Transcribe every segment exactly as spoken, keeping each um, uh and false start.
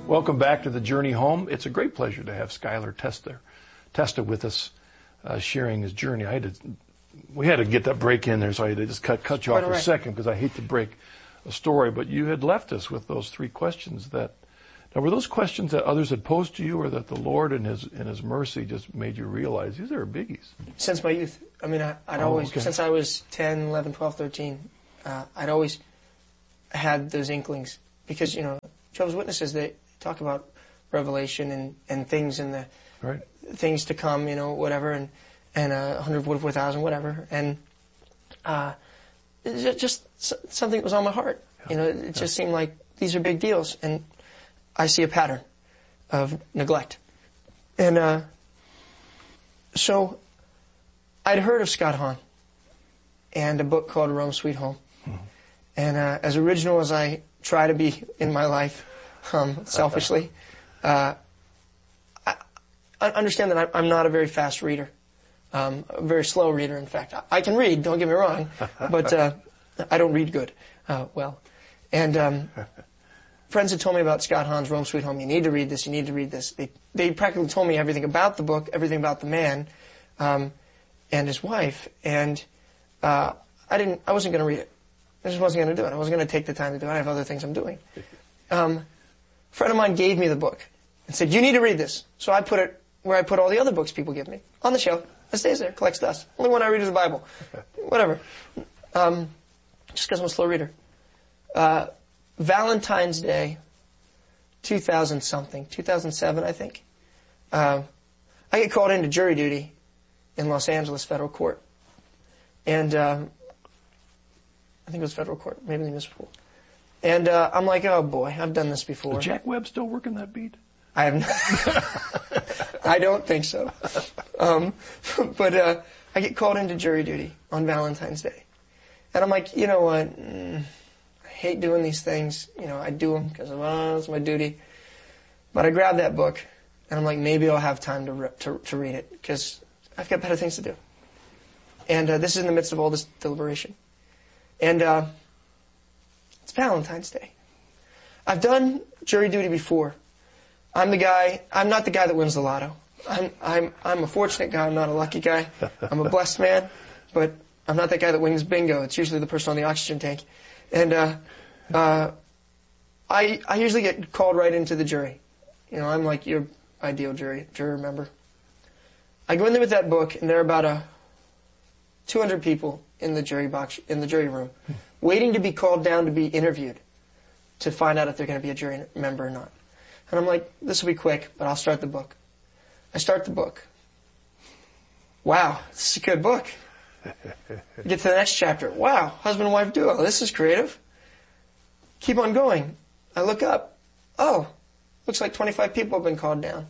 Welcome back to the Journey Home. It's a great pleasure to have Skylar Testa, Testa with us, uh, sharing his journey. I had to, we had to get that break in there, so I had to just cut, cut you off for a second because I hate to break a story. But you had left us with those three questions that, now were those questions that others had posed to you, or that the Lord in His in His mercy just made you realize these are biggies? Since my youth. I mean, I, I'd oh, always, okay. since I was ten, eleven, twelve, thirteen, uh, I'd always had those inklings. Because, you know, Jehovah's Witnesses, they talk about revelation and, and things and the right. things to come, you know, whatever, and, and uh, one hundred forty-four thousand, whatever. And uh, it just something that was on my heart. You know, it just seemed like these are big deals. And I see a pattern of neglect. And uh, so I'd heard of Scott Hahn and a book called Rome Sweet Home. Mm-hmm. And uh, as original as I try to be in my life, um, selfishly, uh, I, I understand that I'm not a very fast reader. Um, a very slow reader, in fact. I can read, don't get me wrong, but uh, I don't read good. Uh, well, and um, friends had told me about Scott Hahn's Rome Sweet Home. You need to read this. You need to read this. They they practically told me everything about the book, everything about the man, um, and his wife. And uh, I didn't. I wasn't going to read it. I just wasn't going to do it. I wasn't going to take the time to do it. I have other things I'm doing. Um, a friend of mine gave me the book and said, "You need to read this." So I put it where I put all the other books people give me, on the shelf. It stays there, collects dust. Only one I read is the Bible. Whatever. Um, just because I'm a slow reader. Uh, Valentine's Day, two thousand something, two thousand seven, I think. Uh, I get called into jury duty in Los Angeles federal court. And, um, I think it was federal court, maybe the municipal. And, uh, I'm like, oh boy, I've done this before. Is Jack Webb still working that beat? I have not. I don't think so. Um, but, uh, I get called into jury duty on Valentine's Day. And I'm like, you know what? Mm, I hate doing these things. You know, I do them because, well, it's my duty. But I grab that book, and I'm like, maybe I'll have time to re- to, to read it because I've got better things to do. And uh, this is in the midst of all this deliberation. And uh, it's Valentine's Day. I've done jury duty before. I'm the guy. I'm not the guy that wins the lotto. I'm I'm I'm a fortunate guy. I'm not a lucky guy. I'm a blessed man, but I'm not that guy that wins bingo. It's usually the person on the oxygen tank. And uh, uh, I I usually get called right into the jury. You know, I'm like your ideal jury juror member. I go in there with that book, and there are about a two hundred people in the jury box, in the jury room, waiting to be called down to be interviewed to find out if they're going to be a jury member or not. And I'm like, this will be quick, but I'll start the book. I start the book. Wow, this is a good book. Get to the next chapter. Wow, husband and wife duo. This is creative. Keep on going. I look up. Oh, looks like twenty-five people have been called down.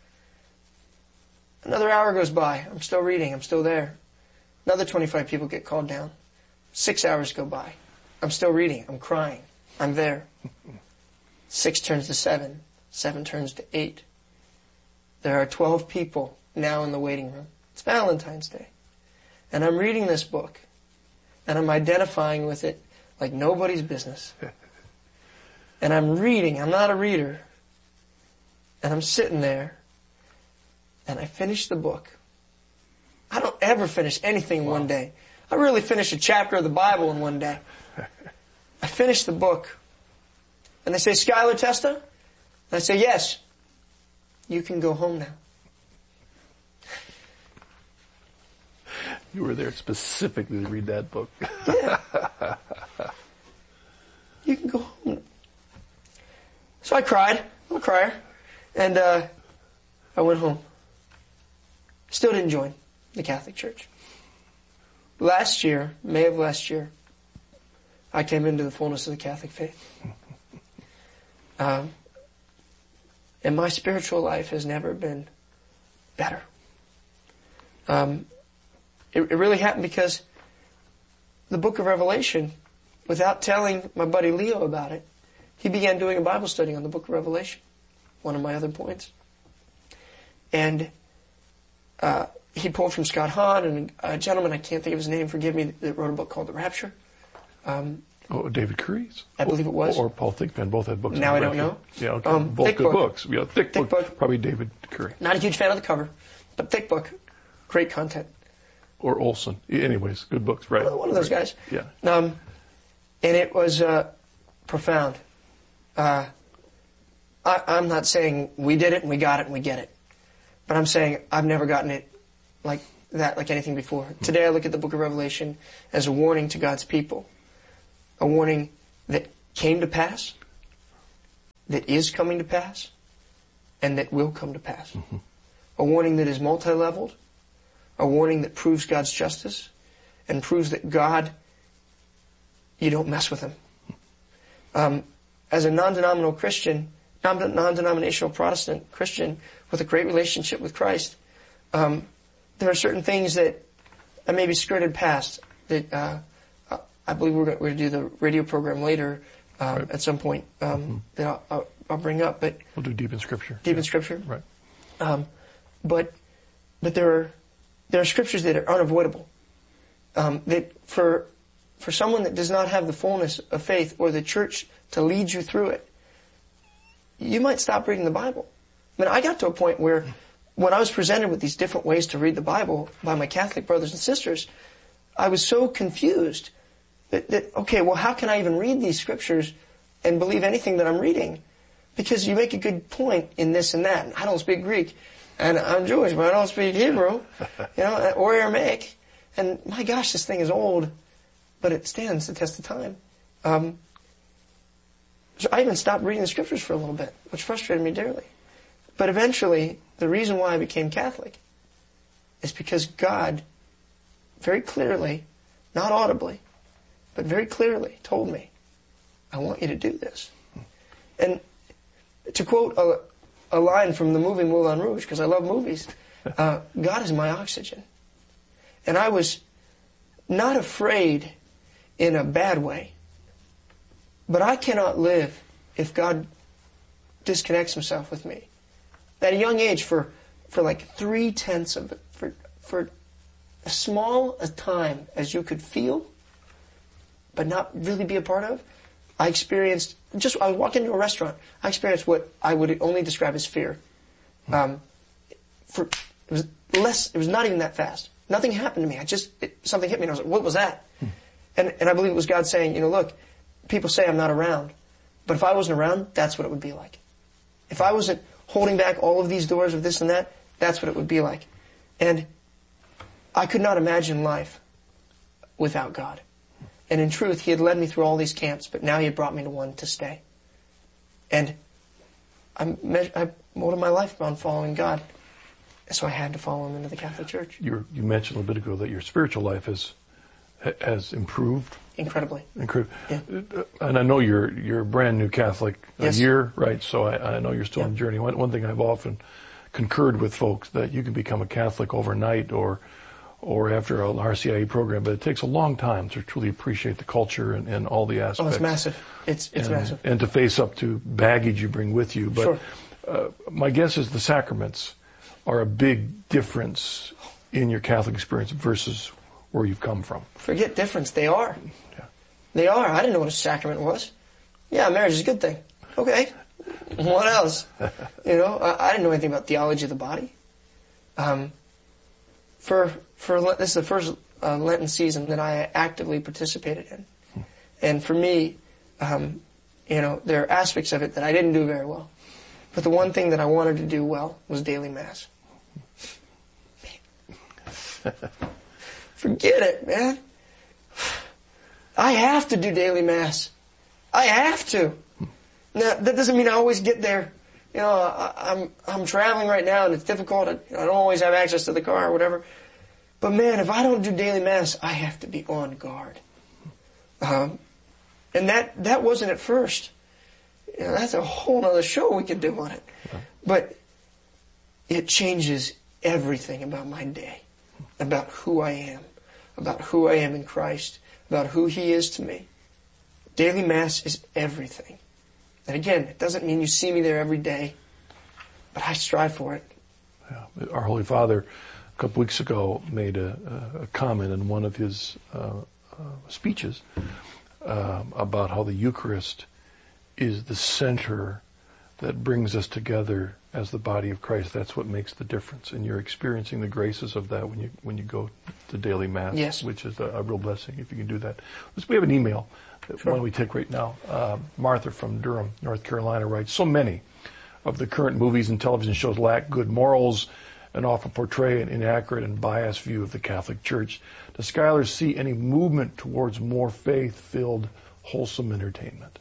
Another hour goes by. I'm still reading. I'm still there. Another twenty-five people get called down. Six hours go by. I'm still reading. I'm crying. I'm there. Six turns to seven. Seven turns to eight. There are twelve people now in the waiting room. It's Valentine's Day. And I'm reading this book. And I'm identifying with it like nobody's business. And I'm reading. I'm not a reader. And I'm sitting there. And I finish the book. I don't ever finish anything in wow. one day. I really finish a chapter of the Bible in one day. I finish the book. And they say, Skylar Testa? And I say, yes. You can go home now. You were there specifically to read that book. Yeah. You can go home. So I cried. I'm a crier. And uh, I went home. Still didn't join the Catholic Church. Last year, May of last year, I came into the fullness of the Catholic faith. Um, and my spiritual life has never been better. Um, it, it really happened because the book of Revelation, without telling my buddy Leo about it, he began doing a Bible study on the book of Revelation, one of my other points. And uh, he pulled from Scott Hahn and a gentleman, I can't think of his name, forgive me, that wrote a book called The Rapture. Um, Oh, David Curry's? I believe it was. Or, or Paul Thigpen. Both had books. Now I don't know. Yeah, okay. Um, Both good book. books. Yeah, thick, thick book. book. Probably David Curry. Not a huge fan of the cover, but thick book. Great content. Or Olson. Anyways, good books, right? One of those guys. Yeah. Um, and it was uh, profound. Uh, I, I'm not saying we did it and we got it and we get it. But I'm saying I've never gotten it like that, like anything before. Today I look at the book of Revelation as a warning to God's people. A warning that came to pass, that is coming to pass, and that will come to pass. Mm-hmm. A warning that is multi-leveled, a warning that proves God's justice, and proves that God, you don't mess with Him. Um, as a non-denominational Christian, non-denominational Protestant Christian with a great relationship with Christ, um, there are certain things that I maybe skirted past that uh, I believe we're going to do the radio program later um, right. at some point um, mm-hmm. that I'll, I'll, I'll bring up. But we'll do Deep in Scripture. Deep yeah. in Scripture, right? Um, but but there are there are scriptures that are unavoidable. Um, that for for someone that does not have the fullness of faith or the church to lead you through it, you might stop reading the Bible. I mean, I got to a point where when I was presented with these different ways to read the Bible by my Catholic brothers and sisters, I was so confused that, that okay, well, how can I even read these scriptures and believe anything that I'm reading? Because you make a good point in this and that. I don't speak Greek, and I'm Jewish, but I don't speak Hebrew, you know, or Aramaic. And my gosh, this thing is old, but it stands the test of time. Um, so I even stopped reading the scriptures for a little bit, which frustrated me dearly. But eventually, the reason why I became Catholic is because God very clearly, not audibly, but very clearly told me, I want you to do this. And to quote a, a line from the movie Moulin Rouge, because I love movies, uh, God is my oxygen. And I was not afraid in a bad way, but I cannot live if God disconnects himself with me. At a young age, for, for like three-tenths of it, for, for as small a time as you could feel, but not really be a part of, I experienced, just, I was walking into a restaurant, I experienced what I would only describe as fear. Um, for, it was less, it was not even that fast. Nothing happened to me. I just, it, something hit me and I was like, what was that? Hmm. And, and I believe it was God saying, you know, look, people say I'm not around, but if I wasn't around, that's what it would be like. If I wasn't holding back all of these doors of this and that, that's what it would be like. And I could not imagine life without God. And in truth, He had led me through all these camps, but now He had brought me to one to stay. And I, me- I molded my life on following God. So I had to follow Him into the Catholic Church. You're, you mentioned a little bit ago that your spiritual life has has improved. Incredibly. Incredible. Yeah. And I know you're you're a brand new Catholic a yes. year, right? So I, I know you're still yeah. on the journey. One, one thing I've often concurred with folks that you can become a Catholic overnight or or after an R C I E program, but it takes a long time to truly appreciate the culture and, and all the aspects. Oh, it's massive. It's it's and, massive. And to face up to baggage you bring with you. But sure. uh, my guess is the sacraments are a big difference in your Catholic experience versus where you've come from. Forget difference. They are. Yeah. They are. I didn't know what a sacrament was. Yeah, marriage is a good thing. Okay. What else? You know, I, I didn't know anything about theology of the body. Um, for for this is the first uh, Lenten season that I actively participated in, hmm. and for me, um, you know, there are aspects of it that I didn't do very well. But the one thing that I wanted to do well was daily Mass. Forget it, man. I have to do daily Mass. I have to. Now, that doesn't mean I always get there. You know, I, I'm I'm traveling right now and it's difficult. I, I don't always have access to the car or whatever. But man, if I don't do daily Mass, I have to be on guard. Um, and that, that wasn't at first. You know, that's a whole other show we could do on it. Yeah. But it changes everything about my day, about who I am, about who I am in Christ, about who He is to me. Daily Mass is everything. And again, it doesn't mean you see me there every day, but I strive for it. Yeah. Our Holy Father, a couple weeks ago, made a, a comment in one of his uh, uh, speeches um, about how the Eucharist is the center that brings us together as the body of Christ. That's what makes the difference, and you're experiencing the graces of that when you when you go to daily Mass, yes. which is a, a real blessing if you can do that. We have an email that sure. one we take right now. Uh, Martha from Durham, North Carolina writes, so many of the current movies and television shows lack good morals and often portray an inaccurate and biased view of the Catholic Church. Does Schuyler see any movement towards more faith-filled, wholesome entertainment?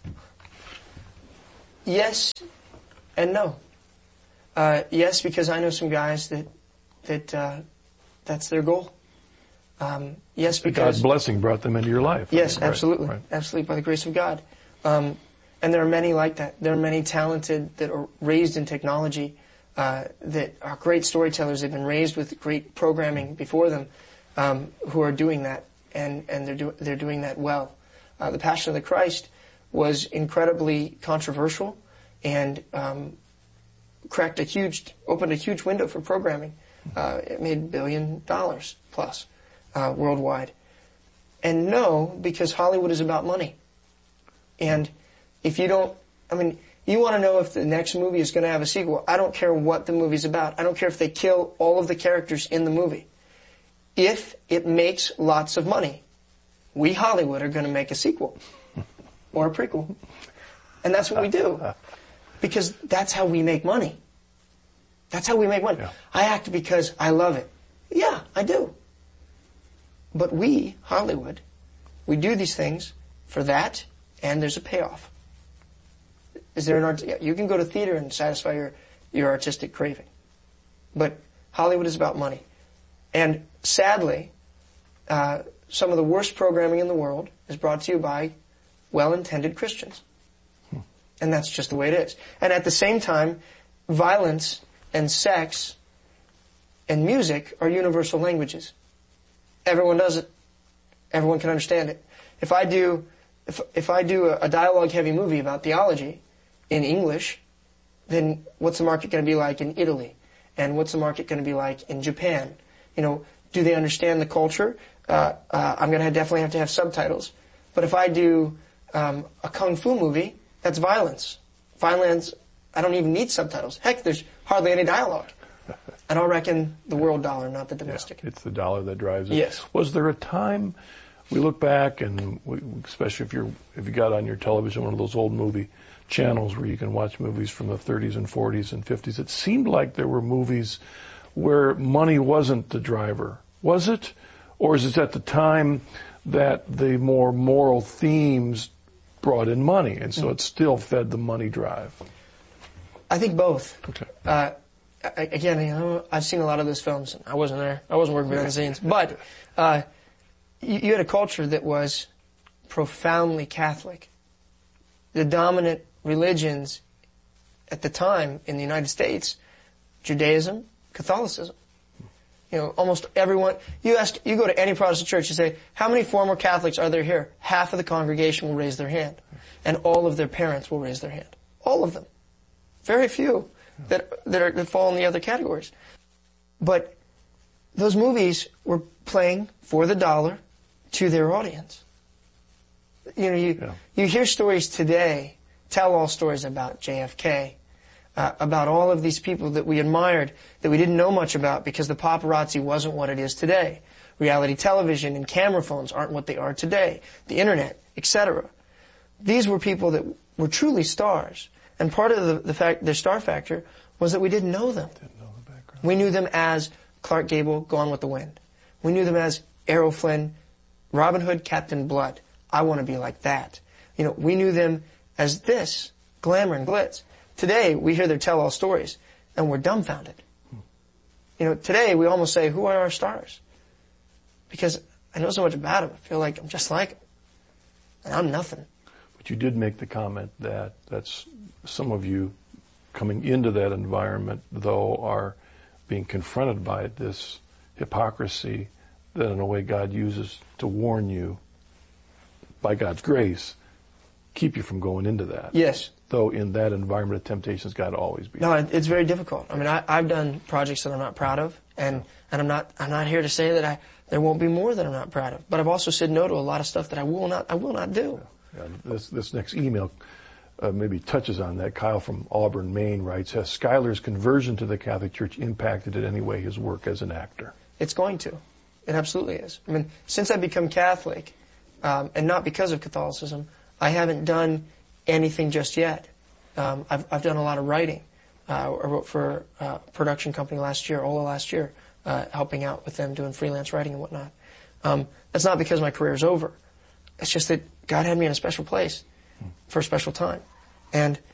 Yes and no. Uh, yes, because I know some guys that that uh, that's their goal. Um, yes, because God's blessing brought them into your life. Yes, right? absolutely, right. absolutely, by the grace of God. Um, and there are many like that. There are many talented that are raised in technology, uh, that are great storytellers. They've been raised with great programming before them, um, who are doing that, and and they're do, they're doing that well. Uh, the Passion of the Christ was incredibly controversial, and um, cracked a huge, opened a huge window for programming. Uh, it made a billion dollars plus uh, worldwide. And no, because Hollywood is about money. And if you don't, I mean, you want to know if the next movie is going to have a sequel. I don't care what the movie's about. I don't care if they kill all of the characters in the movie. If it makes lots of money, we Hollywood are going to make a sequel or a prequel. And that's what we do. Because that's how we make money. That's how we make money. Yeah. I act because I love it. Yeah, I do. But we, Hollywood, we do these things for that, and there's a payoff. Is there an art? Yeah, you can go to theater and satisfy your, your artistic craving. But Hollywood is about money. And sadly, uh, some of the worst programming in the world is brought to you by well-intended Christians. And that's just the way it is. And at the same time, violence and sex and music are universal languages. Everyone does it. Everyone can understand it. If I do, if if I do a, a dialogue-heavy movie about theology in English, then what's the market going to be like in Italy? And what's the market going to be like in Japan? You know, do they understand the culture? Uh, uh, I'm going to definitely have to have subtitles. But if I do um, a kung fu movie, that's violence. Violence, I don't even need subtitles. Heck, there's hardly any dialogue. And I'll reckon the world dollar, not the domestic. Yeah, it's the dollar that drives it. Yes. Was there a time, we look back, and we, especially if you're if you got on your television one of those old movie channels where you can watch movies from the thirties and forties and fifties, it seemed like there were movies where money wasn't the driver. Was it? Or is it at the time that the more moral themes brought in money, and so it still fed the money drive? I think both. Okay. Uh, again, you know, I've seen a lot of those films. I wasn't there. I wasn't working behind the scenes. But uh, you, you had a culture that was profoundly Catholic. The dominant religions at the time in the United States, Judaism, Catholicism. You know, almost everyone, you ask, you go to any Protestant church, you say, how many former Catholics are there here? Half of the congregation will raise their hand. And all of their parents will raise their hand. All of them. Very few that, that, are, that fall in the other categories. But those movies were playing for the dollar to their audience. You know, you, yeah. you hear stories today, tell all stories about J F K, Uh, about all of these people that we admired, that we didn't know much about because the paparazzi wasn't what it is today. Reality television and camera phones aren't what they are today. The internet, et cetera. These were people that were truly stars. And part of the, the fact, their star factor was that we didn't know them. Didn't know the background. We knew them as Clark Gable, Gone with the Wind. We knew them as Errol Flynn, Robin Hood, Captain Blood. I want to be like that. You know, we knew them as this, glamour and glitz. Today, we hear their tell-all stories, and we're dumbfounded. You know, today we almost say, who are our stars? Because I know so much about them. I feel like I'm just like them. And I'm nothing. But you did make the comment that that's some of you coming into that environment, though, are being confronted by this hypocrisy that in a way God uses to warn you, by God's grace, keep you from going into that. Yes. Though in that environment of temptation's got to always be. No, it's very difficult. I mean, I, I've done projects that I'm not proud of, and, and I'm not I'm not here to say that I there won't be more that I'm not proud of. But I've also said no to a lot of stuff that I will not I will not do. Yeah, this, this next email uh, maybe touches on that. Kyle from Auburn, Maine writes, has Schuyler's conversion to the Catholic Church impacted in any way his work as an actor? It's going to. It absolutely is. I mean, since I've become Catholic, um, and not because of Catholicism, I haven't done anything just yet. Um, I've, I've done a lot of writing. Uh, I wrote for a production company last year, Ola last year, uh, helping out with them doing freelance writing and whatnot. Um, that's not because my career's over. It's just that God had me in a special place for a special time. And